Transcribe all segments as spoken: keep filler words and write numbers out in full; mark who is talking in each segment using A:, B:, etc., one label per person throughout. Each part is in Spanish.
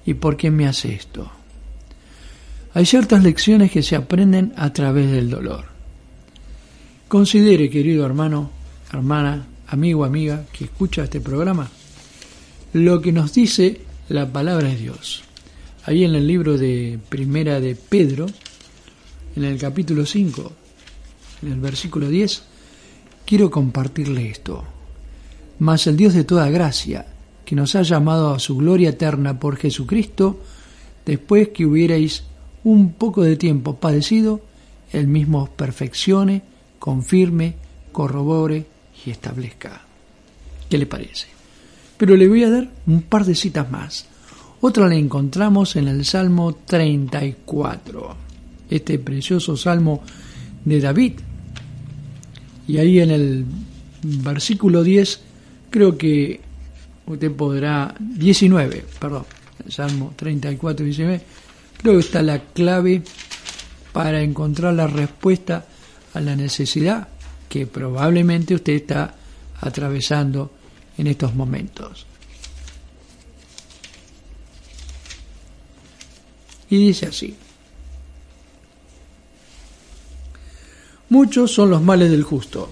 A: ¿Y por qué me hace esto? Hay ciertas lecciones que se aprenden a través del dolor. Considere, querido hermano, hermana, amigo, amiga, que escucha este programa, lo que nos dice la palabra de Dios. Ahí en el libro de Primera de Pedro, en el capítulo cinco, en el versículo diez, quiero compartirle esto. Mas el Dios de toda gracia, que nos ha llamado a su gloria eterna por Jesucristo, después que hubierais un poco de tiempo padecido, Él mismo os perfeccione, confirme, corrobore y establezca. ¿Qué le parece? Pero le voy a dar un par de citas más. Otra la encontramos en el Salmo treinta y cuatro, este precioso Salmo de David. Y ahí en el versículo diez, creo que usted podrá, diecinueve, perdón, el Salmo treinta y cuatro, diecinueve, creo que está la clave para encontrar la respuesta a la necesidad que probablemente usted está atravesando en estos momentos. Y dice así: muchos son los males del justo,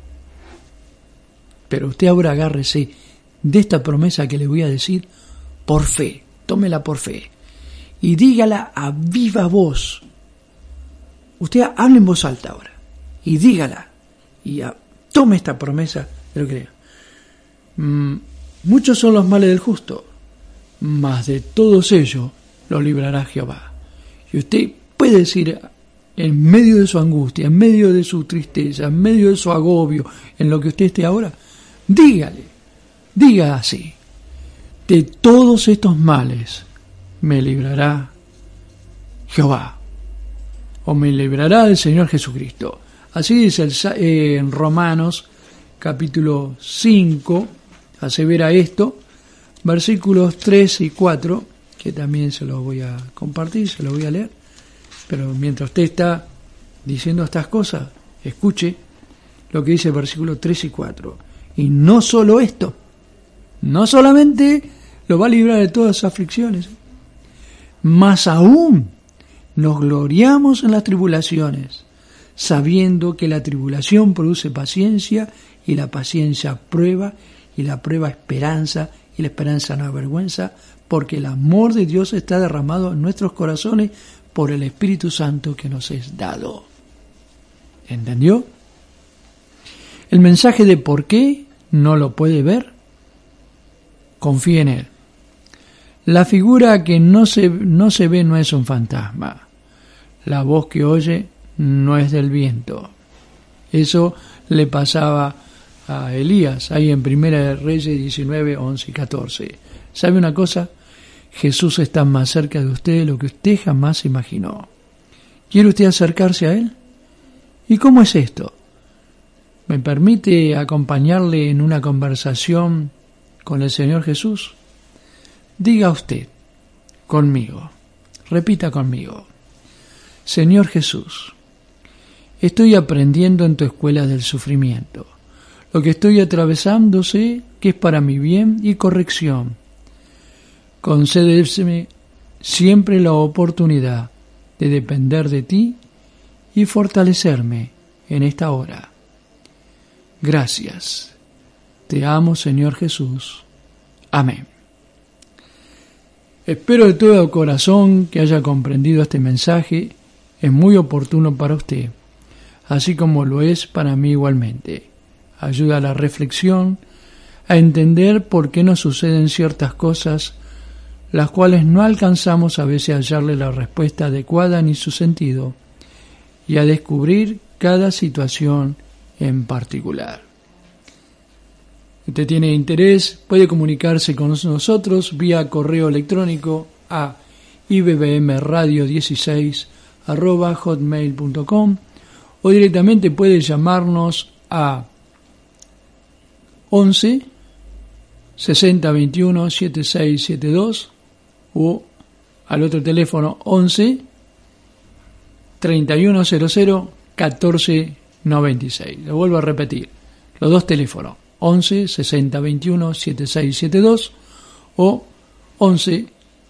A: pero usted ahora agárrese de esta promesa que le voy a decir por fe, tómela por fe y dígala a viva voz. Usted hable en voz alta ahora y dígala y a, tome esta promesa de lo que diga. Mm, muchos son los males del justo, mas de todos ellos lo librará Jehová. Y usted puede decir, en medio de su angustia, en medio de su tristeza, en medio de su agobio, en lo que usted esté ahora, dígale, diga así: de todos estos males me librará Jehová, o me librará el Señor Jesucristo. Así dice el, eh, en Romanos capítulo cinco, asevera esto, versículos tres y cuatro, que también se los voy a compartir, se los voy a leer. Pero mientras usted está diciendo estas cosas, escuche lo que dice el versículo tres y cuatro. Y no solo esto, no solamente lo va a librar de todas las aflicciones, más aún nos gloriamos en las tribulaciones, sabiendo que la tribulación produce paciencia, y la paciencia prueba, y la prueba esperanza, y la esperanza no avergüenza, porque el amor de Dios está derramado en nuestros corazones por el Espíritu Santo que nos es dado. ¿Entendió? El mensaje de por qué no lo puede ver, confíe en Él. La figura que no se, no se ve no es un fantasma. La voz que oye no es del viento. Eso le pasaba a Elías, ahí en Primera de Reyes diecinueve, once y catorce. ¿Sabe una cosa? Jesús está más cerca de usted de lo que usted jamás imaginó. ¿Quiere usted acercarse a Él? ¿Y cómo es esto? ¿Me permite acompañarle en una conversación con el Señor Jesús? Diga usted conmigo, repita conmigo: Señor Jesús, estoy aprendiendo en tu escuela del sufrimiento. Lo que estoy atravesando sé que es para mi bien y corrección. Concédeme siempre la oportunidad de depender de ti y fortalecerme en esta hora. Gracias. Te amo, Señor Jesús. Amén. Espero de todo corazón que haya comprendido este mensaje. Es muy oportuno para usted, así como lo es para mí igualmente. Ayuda a la reflexión, a entender por qué nos suceden ciertas cosas, las cuales no alcanzamos a veces a hallarle la respuesta adecuada ni su sentido, y a descubrir cada situación en particular. Si usted tiene interés, puede comunicarse con nosotros vía correo electrónico a i b b m radio dieciséis arroba hotmail punto com o directamente puede llamarnos a once sesenta veintiuno setenta y seis setenta y dos o al otro teléfono once treinta y uno cero cero catorce noventa y seis. Lo vuelvo a repetir, los dos teléfonos: once sesenta veintiuno setenta y seis setenta y dos o once